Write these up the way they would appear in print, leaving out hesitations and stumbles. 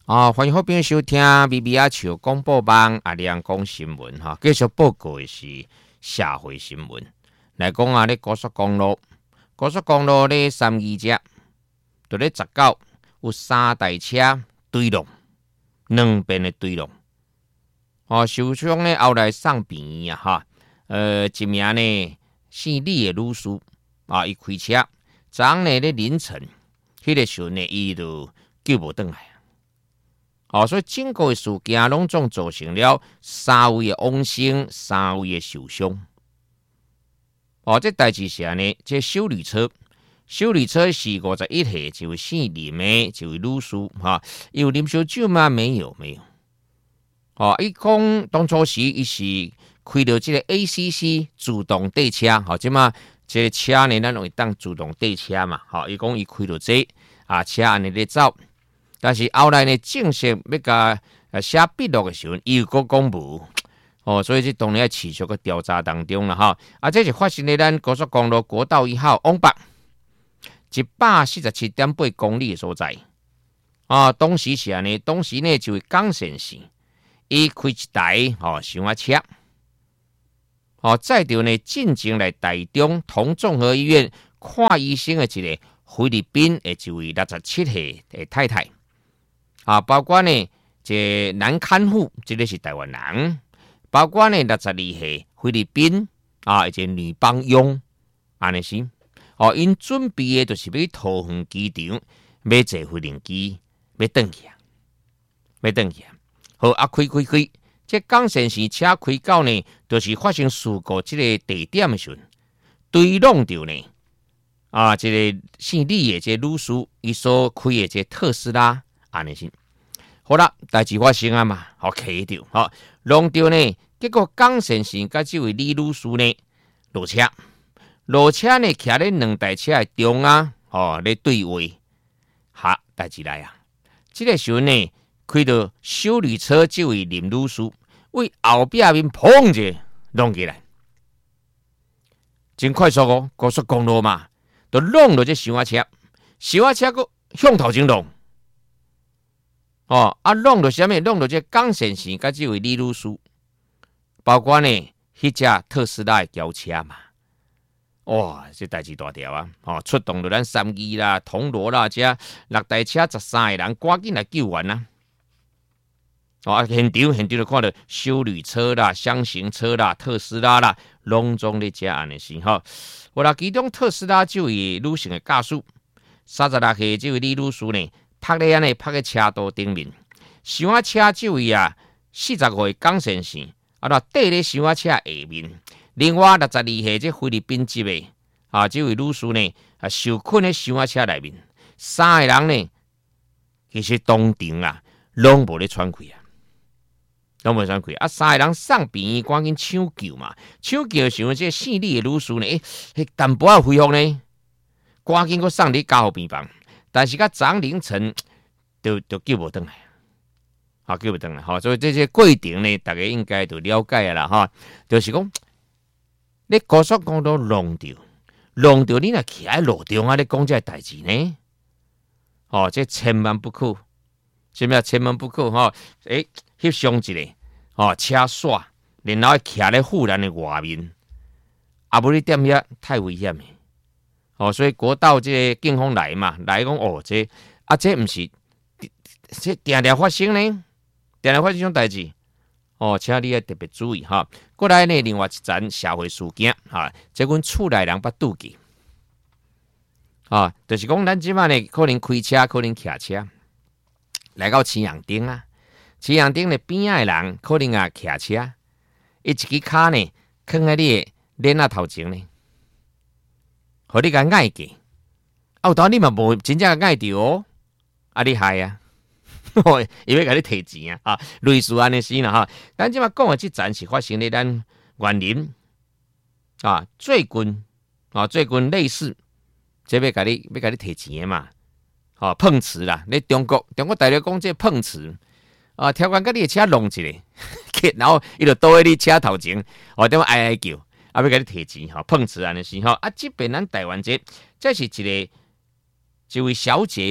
欢迎好朋友收听 BBR 球广播网阿亮讲新闻哈，继续报告的是社会新闻。来讲啊，咧高速公路咧32只，就咧19有3台车对撞，两边的对撞。受伤咧后来送病院啊哈。一名呢姓李的女士啊，伊开车，昨昏呢咧凌晨，迄个时阵呢，伊就救无转来。所以整个事件拢总造成了3位的亡生，3位的受伤。这代志是安尼，这修理车是51岁，一位姓林的，一位女士哈，有啉烧酒吗？没有。伊讲当初时伊是开到这个 ACC 自动对车，即嘛这个车呢，咱容易当自动对车嘛，伊讲伊开到这车安尼咧走。但是后来呢，正式要甲写笔录的时候，伊又讲无，所以这当然要持续个调查当中了哈。这是发生在咱高速公路国道1号往北147.8公里的所在。当时是安尼，当时呢就是港线线，伊开一台箱仔车，载着呢进前来台中同综合医院看医生的一个菲律宾的一位67岁的太太。包括呢，这男看护，这个是台湾人；包括呢，62岁菲律宾一个女帮佣，安尼是。因准备的就是要去桃园机场，要坐飞行机，要转去。好开，这港线线车开到呢，就是发生事故这个地点的时候，对撞到呢，这个姓李的这女士，伊所开的这特斯拉。安尼是，好啦，代志发生啊嘛，卡到，弄到呢，结果港线线甲这位李女士呢落车呢，徛咧两台车的中啊，咧对位，代志来啊，这个时候呢，开到修理车这位林女士为后壁面砰一下弄起来，真快速高速公路嘛，就弄到这箱仔车个向头前弄。弄到什么？弄到这港线线甲这位李女士，包括呢，迄只特斯拉的轿车嘛。这代志大条啊！出动到咱32啦、铜锣啦，这6台车13个人，赶紧来救援啦。现场就看到修理车啦、箱型车啦、特斯拉啦，拢总咧遮安尼是我啦，其中特斯拉这位女性的驾驶，36岁这位李女士呢？拍在车道顶面，箱仔车这位40岁港线线，搭咧箱仔车下面。另外62岁这菲律宾籍的这位女士呢，受困在箱仔车内面。3个人呢，其实当场拢无咧喘气3个人送病院赶紧抢救嘛，抢救的时候，这姓李的女士呢，淡薄恢复呢，赶紧送伫加护病房。但是，昨凌晨就救不回来，救不回来，所以这些过程呢，大家应该都了解啦，就是讲，你高速公路弄到，你若徛在路中你讲这代志呢，这千万不可，是咪千万不可翕相一个，车煞，然后徛在护栏的外面，不你点遐太危险的。所以国道这个警方来嘛，来讲这不是这常发生呢，常发生这种代志，请你要特别注意哈。过来呢，另外一件社会事件这阮厝内人捌拄记，就是讲咱即摆呢，可能开车，可能骑车，来到青阳町青阳町的边仔的人可能骑车，一支骹呢，放在你的脸头前呢。互你甲爱过，当你嘛无真正爱着你害伊要甲你摕钱类似安尼是啦咱即马讲的即件是发生咧咱园林最近类似，这要甲你摕钱的嘛，碰瓷啦，咧中国大陆讲这碰瓷跳关甲你的车弄一下，然后伊就倒喺你车头前，点哀叫。要甲你摕钱碰瓷安尼是这边咱台湾这是一位小姐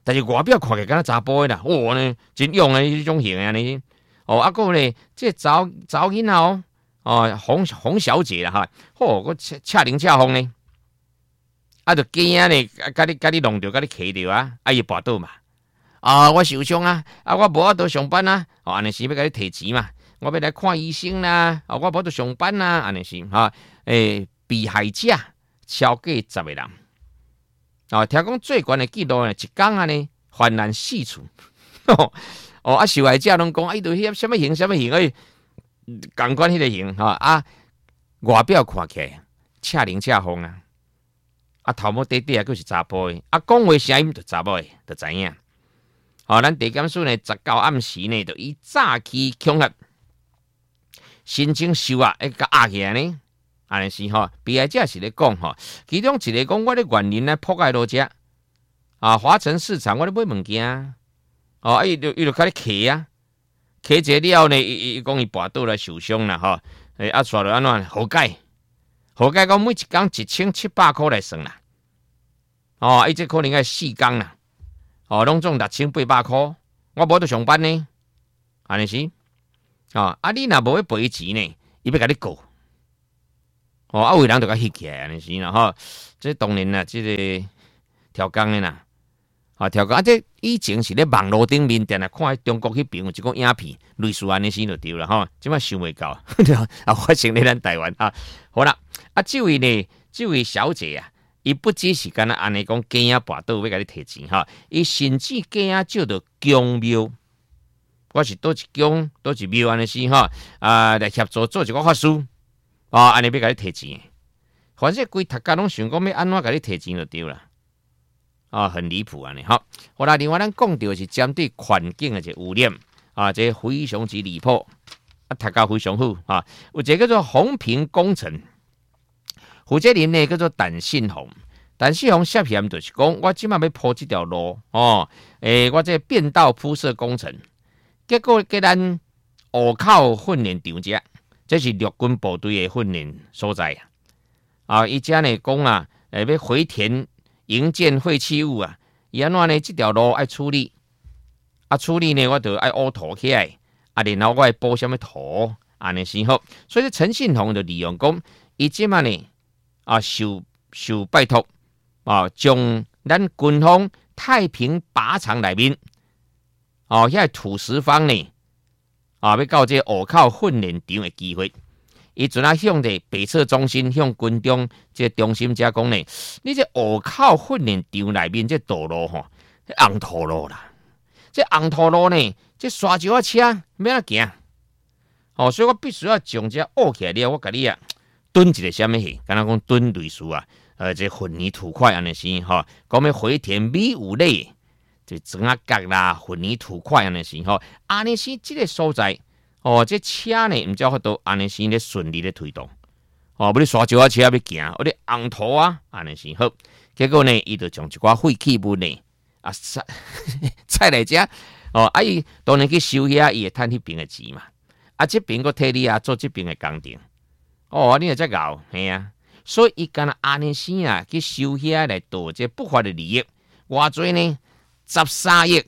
但是外表看起来敢若查甫的啦，哇呢，真勇的迄种型的呢。哦，啊个呢，这查囡仔哦，哦洪小姐啦哈，嚯，我恰灵恰风呢，啊就惊呢，甲你弄着，甲你骑着啊，啊伊跋倒嘛，啊我受伤啊，啊我无法度上班啊，哦安尼是要甲你摕钱嘛，我要来看医生啦，啊我无法度上班啦，安尼是哈，被害者超过10个人。哦，听讲最悬的记录呢，一天啊呢，幡然四处。哦，啊，受害者拢讲，伊就迄什么型，共款迄个型，哈啊，外表看起来恰灵恰风啊，啊，头毛短短啊，佫是查甫的，啊，讲话声音就查某的，就知影。哦，咱地检署呢，19暗时呢，就以诈欺恐吓，申请收押，甲压起来呢。安尼是吼，被害者是咧讲吼，其中一个讲我咧园林咧铺盖落遮，啊，华城市场我咧买物件，哦，伊就甲你骑啊，骑一了呢，伊讲伊跋倒来受伤啦吼，啊，煞落安怎和解？和解讲每一工1700块来算啦，哦，伊这可能要4工啦，哦，拢总6800块，我无得上班呢，安尼是，哦，啊，你若无要赔钱呢，伊要甲你告。哦，啊，有人就甲翕起来，安尼是啦吼。这当然啦，这个调工的啦，啊，调工啊，这以前是咧网络顶面定来看中国迄边有一个影片，类似安尼时就对啦吼。即摆想袂到，啊，发生咧咱台湾啊。好啦，啊，这位小姐啊，伊不只是干那安尼讲鸡仔跋倒要甲你摕钱哈，伊甚至鸡仔借着公庙，我是倒一公倒一庙安尼是吼，啊，来协助做一个法师。哦，安尼要甲你摕钱，反正规读家拢想讲要安怎甲你摕钱就对啦。啊，很离谱安尼吼。好啦，另外咱讲到是针对环境的一个污染啊，这非常之离谱啊，读家非常好啊。有一个叫做红屏工程，负责人呢叫做陈信宏。陈信宏涉嫌就是讲，我即马要铺这条路哦，我这变道铺设工程，结果给咱湖口训练场遮。这是陆军部队的训练所在啊！伊遮呢讲啊，要回填营建废弃物啊，伊安怎呢？这条路爱处理，啊处理呢，我就爱乌土起来，啊然后我爱补什么土，安尼先好。所以陈信宏就利用讲，伊即马呢啊受拜托啊，将咱军方太平靶场内面哦，遐土石方呢。啊，要到这湖口训练场的机会，伊阵啊向着北侧中心向军中这中心者讲呢，你这湖口训练场内面这道路吼，红土路啦，这红土路呢，这沙石啊车要怎行？哦，所以我必须要将这挖起来了，我甲你啊蹲一个什么戏？敢若讲蹲类似啊，这混凝土块安尼是吼，讲要回填米五类。就砖啊角啦、混凝土块安尼是吼，安尼是这个所在哦，这车呢唔叫法度安尼是咧顺利咧推动哦，不你刷石啊车要行，我咧红土啊安尼是好，结果呢，伊就将一寡废弃物呢啊菜来遮哦，啊伊当然去收遐，伊会趁迄边的钱嘛，啊这边个替你啊做这边的工程，哦，你也才搞系啊，所以伊干那安尼是啊去收遐来夺这不法的利益，偌济呢？13亿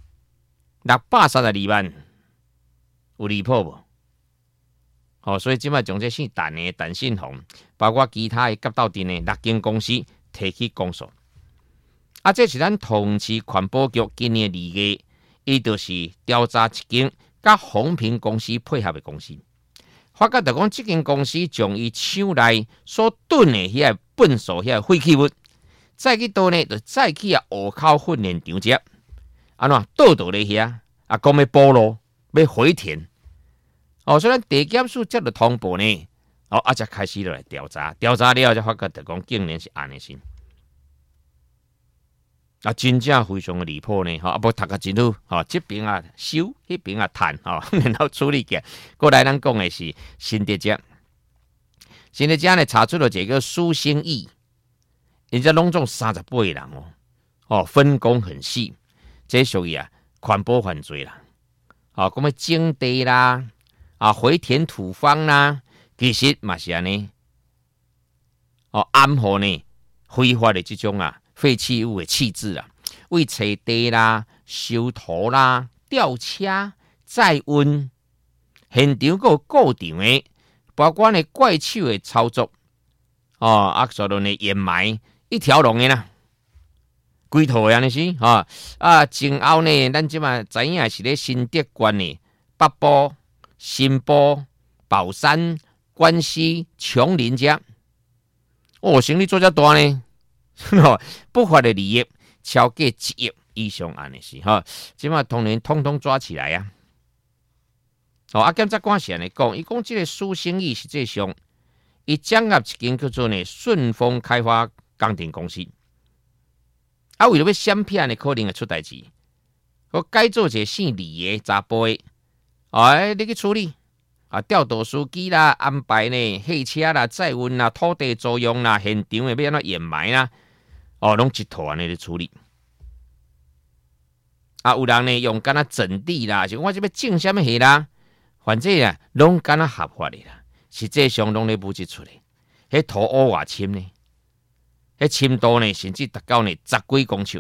632万，有离谱无？哦，所以即摆将这姓陈的陈信宏，包括其他的甲斗阵的6间公司提起公诉。啊，这是咱同市环保局今年2月，伊就是调查一间甲红屏公司配合的公司，发觉就讲这间公司将伊厂内所囤的遐粪扫遐废弃物。再去倒呢，就再去湖口训练场遮，安怎倒咧遐啊？讲要补路，要回填。哦，所以咱地检署接到通报呢，哦，才开始来调查，调查了才发觉，就讲竟然是安尼先。啊，真正非常的离谱呢，吼，啊，无读个真好，吼，这边啊收，迄边啊趁，吼，然后处理起。过来咱讲的是新德遮，新德遮呢查出了这个苏兴义。人家拢总38个人哦，哦，分工很细，这属于啊环保犯罪啦，啊，讲要种地啦，啊，回填土方啦，其实嘛是安尼，哦，暗号呢非法的这种啊废弃物的弃置啊， 为找地啦、修图啦、吊车、载运，现场还有过场的，包括呢怪手的操作，所论的掩埋，一条龙的啦。规套的安尼是前后呢，咱即马知影是咧新德县的北部、新部、宝山、关西、琼林遮。生意做遮大呢，不法的利益超过1亿以上安尼是即马当然统统抓起来啊！检察官是安尼讲，伊讲即个私生意实际上，伊掌握一间叫做呢顺丰开发工程公司。为了要闪骗的可能会出代志，我改做一个姓李的查甫的，你去处理调度司机啦，安排呢汽车啦、载运啦、土地租用啦、现场的要安怎掩埋啦，拢一套安尼咧处理。有人呢用敢若整地啦，就我这要种什么货啦，反正啊拢敢若合法的啦，实际上拢咧补一出来，迄土乌偌深呢？迄深度呢，甚至达到呢10几公尺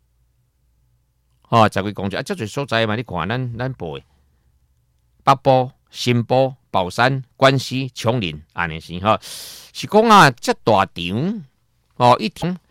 ，10几公尺这侪所在嘛，你看咱报的北部、新部、宝山、关西、琼林安尼是是讲这大场一天